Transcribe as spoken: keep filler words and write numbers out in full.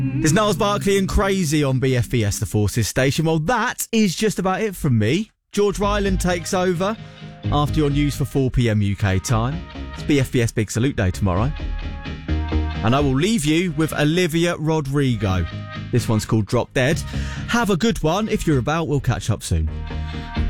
It's Niles Barkley and Crazy on B F B S, the Forces station. Well, that is just about it from me. George Ryland takes over after your news for four p.m. U K time. It's B F B S Big Salute Day tomorrow. And I will leave you with Olivia Rodrigo. This one's called Drop Dead. Have a good one. If you're about, we'll catch up soon.